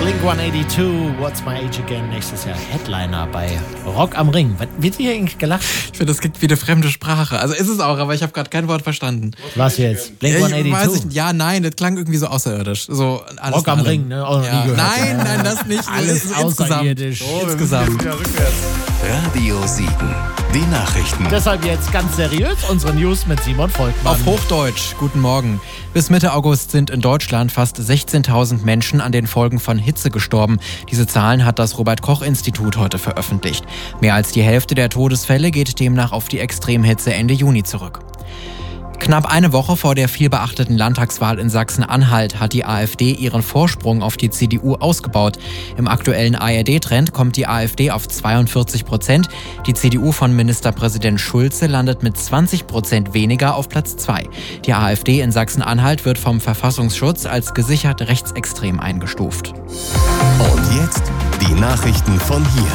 Blink-182, What's My Age Again, nächstes Jahr Headliner bei Rock am Ring. Wird hier eigentlich gelacht? Ich finde, das klingt wie eine fremde Sprache. Also ist es auch, aber ich habe gerade kein Wort verstanden. Was jetzt? Blink-182? Nein, das klang irgendwie so außerirdisch. So alles Rock am Ring, ne? Auch noch nie gehört. Nein, das nicht. Alles außerirdisch. Insgesamt. Radio Siegen, die Nachrichten. Deshalb jetzt ganz seriös unsere News mit Simon Volkmann. Auf Hochdeutsch, guten Morgen. Bis Mitte August sind in Deutschland fast 16.000 Menschen an den Folgen von Hitze gestorben. Diese Zahlen hat das Robert-Koch-Institut heute veröffentlicht. Mehr als die Hälfte der Todesfälle geht demnach auf die Extremhitze Ende Juni zurück. Knapp eine Woche vor der vielbeachteten Landtagswahl in Sachsen-Anhalt hat die AfD ihren Vorsprung auf die CDU ausgebaut. Im aktuellen ARD-Trend kommt die AfD auf 42%. Die CDU von Ministerpräsident Schulze landet mit 20% weniger auf Platz 2. Die AfD in Sachsen-Anhalt wird vom Verfassungsschutz als gesichert rechtsextrem eingestuft. Und jetzt die Nachrichten von hier.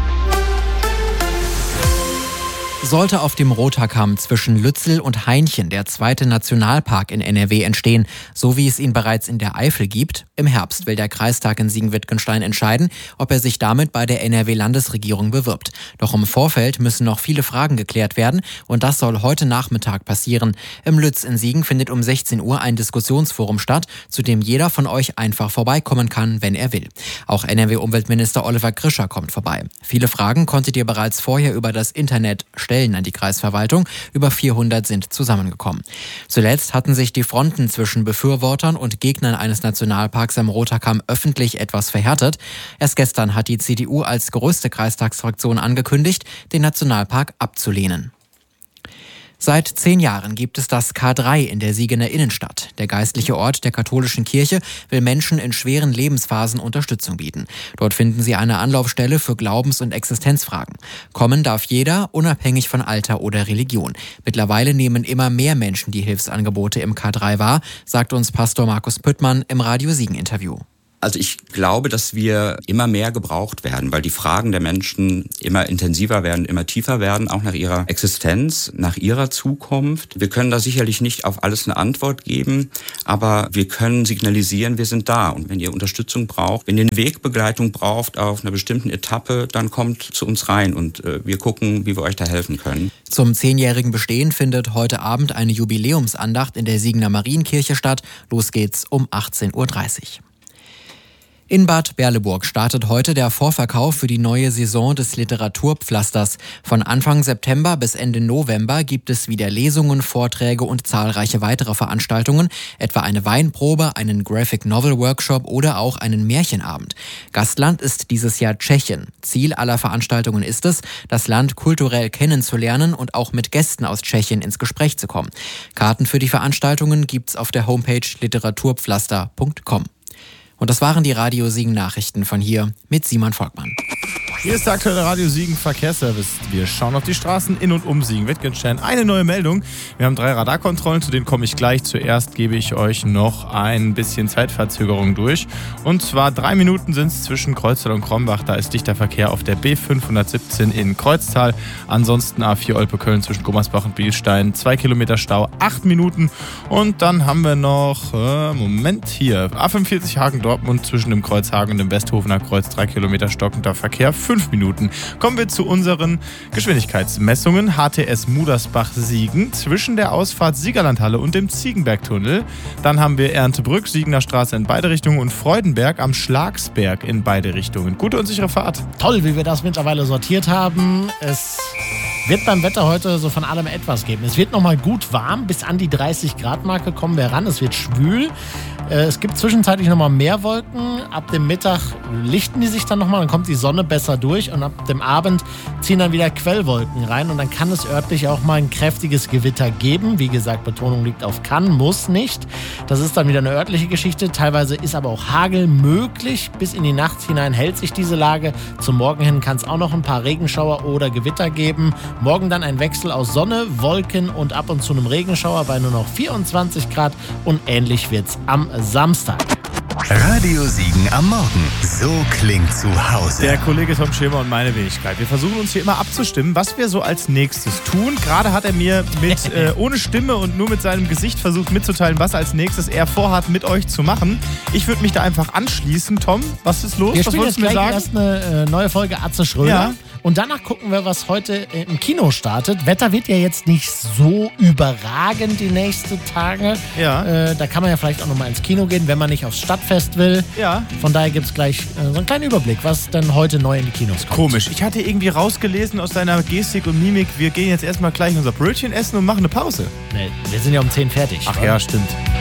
Sollte auf dem Rothaarkamm zwischen Lützel und Hainchen der zweite Nationalpark in NRW entstehen, so wie es ihn bereits in der Eifel gibt, im Herbst will der Kreistag in Siegen-Wittgenstein entscheiden, ob er sich damit bei der NRW-Landesregierung bewirbt. Doch im Vorfeld müssen noch viele Fragen geklärt werden und das soll heute Nachmittag passieren. Im Lütz in Siegen findet um 16 Uhr ein Diskussionsforum statt, zu dem jeder von euch einfach vorbeikommen kann, wenn er will. Auch NRW-Umweltminister Oliver Grischer kommt vorbei. Viele Fragen konntet ihr bereits vorher über das Internet stellen an die Kreisverwaltung. Über 400 sind zusammengekommen. Zuletzt hatten sich die Fronten zwischen Befürwortern und Gegnern eines Nationalparks am Rothaarkamm öffentlich etwas verhärtet. Erst gestern hat die CDU als größte Kreistagsfraktion angekündigt, den Nationalpark abzulehnen. Seit 10 Jahren gibt es das K3 in der Siegener Innenstadt. Der geistliche Ort der katholischen Kirche will Menschen in schweren Lebensphasen Unterstützung bieten. Dort finden sie eine Anlaufstelle für Glaubens- und Existenzfragen. Kommen darf jeder, unabhängig von Alter oder Religion. Mittlerweile nehmen immer mehr Menschen die Hilfsangebote im K3 wahr, sagt uns Pastor Markus Püttmann im Radio Siegen-Interview. Also ich glaube, dass wir immer mehr gebraucht werden, weil die Fragen der Menschen immer intensiver werden, immer tiefer werden, auch nach ihrer Existenz, nach ihrer Zukunft. Wir können da sicherlich nicht auf alles eine Antwort geben, aber wir können signalisieren, wir sind da. Und wenn ihr Unterstützung braucht, wenn ihr eine Wegbegleitung braucht auf einer bestimmten Etappe, dann kommt zu uns rein und wir gucken, wie wir euch da helfen können. Zum 10-jährigen Bestehen findet heute Abend eine Jubiläumsandacht in der Siegener Marienkirche statt. Los geht's um 18:30 Uhr. In Bad Berleburg startet heute der Vorverkauf für die neue Saison des Literaturpflasters. Von Anfang September bis Ende November gibt es wieder Lesungen, Vorträge und zahlreiche weitere Veranstaltungen, etwa eine Weinprobe, einen Graphic Novel Workshop oder auch einen Märchenabend. Gastland ist dieses Jahr Tschechien. Ziel aller Veranstaltungen ist es, das Land kulturell kennenzulernen und auch mit Gästen aus Tschechien ins Gespräch zu kommen. Karten für die Veranstaltungen gibt's auf der Homepage literaturpflaster.com. Und das waren die Radio Siegen Nachrichten von hier mit Simon Volkmann. Hier ist der aktuelle Radio Siegen Verkehrsservice. Wir schauen auf die Straßen in und um Siegen-Wittgenstein. Eine neue Meldung. Wir haben 3 Radarkontrollen, zu denen komme ich gleich. Zuerst gebe ich euch noch ein bisschen Zeitverzögerung durch. Und zwar 3 Minuten sind es zwischen Kreuztal und Krombach. Da ist dichter Verkehr auf der B517 in Kreuztal. Ansonsten A4 Olpe-Köln zwischen Gummersbach und Bielstein. 2 Kilometer Stau, 8 Minuten. Und dann haben wir noch, hier, A45 Hagen-Dortmund zwischen dem Kreuz Hagen und dem Westhofener Kreuz. 3 Kilometer stockender Verkehr, 5 Minuten. Kommen wir zu unseren Geschwindigkeitsmessungen. HTS Mudersbach-Siegen zwischen der Ausfahrt Siegerlandhalle und dem Ziegenbergtunnel. Dann haben wir Erntebrück, Siegener Straße in beide Richtungen und Freudenberg am Schlagsberg in beide Richtungen. Gute und sichere Fahrt. Toll, wie wir das mittlerweile sortiert haben. Es wird beim Wetter heute so von allem etwas geben. Es wird nochmal gut warm, bis an die 30-Grad-Marke kommen wir ran. Es wird schwül. Es gibt zwischenzeitlich nochmal mehr Wolken. Ab dem Mittag lichten die sich dann nochmal, dann kommt die Sonne besser durch und ab dem Abend ziehen dann wieder Quellwolken rein und dann kann es örtlich auch mal ein kräftiges Gewitter geben. Wie gesagt, Betonung liegt auf kann, muss nicht. Das ist dann wieder eine örtliche Geschichte. Teilweise ist aber auch Hagel möglich. Bis in die Nacht hinein hält sich diese Lage. Zum Morgen hin kann es auch noch ein paar Regenschauer oder Gewitter geben. Morgen dann ein Wechsel aus Sonne, Wolken und ab und zu einem Regenschauer bei nur noch 24 Grad und ähnlich wird's am Samstag. Radio Siegen am Morgen. So klingt zu Hause. Der Kollege Tom Schirmer und meine Wenigkeit. Wir versuchen uns hier immer abzustimmen, was wir so als nächstes tun. Gerade hat er mir ohne Stimme und nur mit seinem Gesicht versucht mitzuteilen, was als nächstes er vorhat, mit euch zu machen. Ich würde mich da einfach anschließen. Tom, was ist los? Was wolltest du mir sagen? Erst eine neue Folge Atze Schröder. Ja. Und danach gucken wir, was heute im Kino startet. Wetter wird ja jetzt nicht so überragend die nächsten Tage. Ja. Da kann man ja vielleicht auch nochmal ins Kino gehen, wenn man nicht aufs Stadtfest will. Ja. Von daher gibt es gleich so einen kleinen Überblick, was dann heute neu in die Kinos kommt. Komisch. Ich hatte irgendwie rausgelesen aus deiner Gestik und Mimik, wir gehen jetzt erstmal gleich unser Brötchen essen und machen eine Pause. Nee, wir sind ja um 10 fertig. Ach ja, stimmt.